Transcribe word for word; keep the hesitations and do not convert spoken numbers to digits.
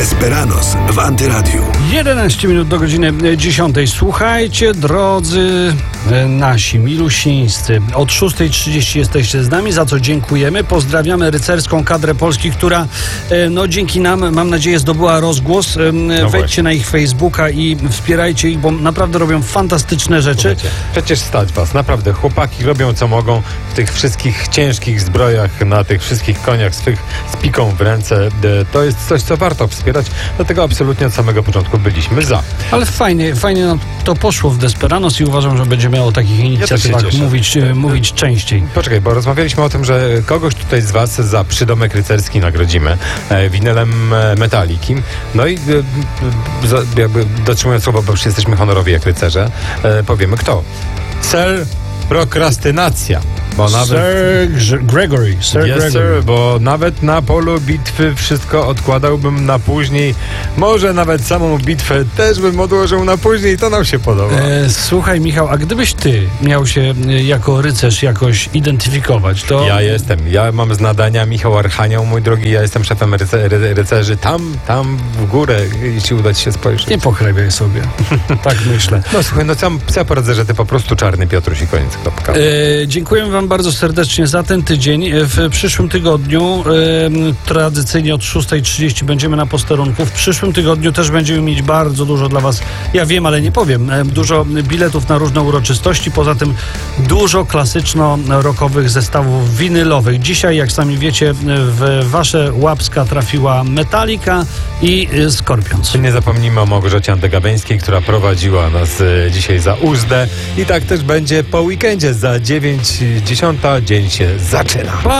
Desperados w Antyradiu. jedenaście minut do godziny dziesiątej. Słuchajcie, drodzy e, nasi milusińscy, od szóstej trzydzieści jesteście z nami, za co dziękujemy. Pozdrawiamy rycerską kadrę Polski, która e, no dzięki nam, mam nadzieję, zdobyła rozgłos. E, no wejdźcie właśnie. na ich Facebooka i wspierajcie ich, bo naprawdę robią fantastyczne rzeczy. Słuchajcie, przecież stać was, naprawdę. Chłopaki robią co mogą w tych wszystkich ciężkich zbrojach, na tych wszystkich koniach swych z piką w ręce. E, To jest coś, co warto wspierać. Dlatego absolutnie od samego początku byliśmy za. Ale fajnie, fajnie nam to poszło w Desperados i uważam, że będziemy o takich inicjatywach cieszę. mówić, e, mówić częściej. Poczekaj, bo rozmawialiśmy o tym, że kogoś tutaj z was za przydomek rycerski nagrodzimy e, winylem e, Metaliki. No i e, za, jakby dotrzymując słowa, bo już jesteśmy honorowi jak rycerze, e, powiemy kto. Sir Prokrastynacja. Bo nawet... Sir Gr- Gregory, Sir Yes, Gregory. sir, bo nawet na polu bitwy wszystko odkładałbym na później. Może nawet samą bitwę też bym odłożył na później. To nam się podoba. E, słuchaj, Michał, a gdybyś ty miał się e, jako rycerz jakoś identyfikować, to... Ja jestem. Ja mam z nadania Michał Archanioł, mój drogi. Ja jestem szefem ryce, ry, rycerzy. Tam, tam w górę, jeśli uda ci się spojrzeć. Nie pochlebiaj sobie. Tak myślę. No słuchaj, no co, co ja poradzę, że ty po prostu czarny Piotruś i koniec. Kropka. E, dziękujemy wam bardzo serdecznie za ten tydzień. W przyszłym tygodniu e, tradycyjnie od szóstej trzydzieści będziemy na posterunku. W przyszłym tygodniu też będziemy mieć bardzo dużo dla was, ja wiem, ale nie powiem, e, dużo biletów na różne uroczystości. Poza tym dużo klasyczno-rockowych zestawów winylowych. Dzisiaj, jak sami wiecie, w wasze łapska trafiła Metallica i e, Scorpions. Nie zapomnijmy o Małgorzacie Andegabeńskiej, która prowadziła nas e, dzisiaj za uzdę. I tak też będzie po weekendzie. Za dziewięć dziesiąta dzień się zaczyna.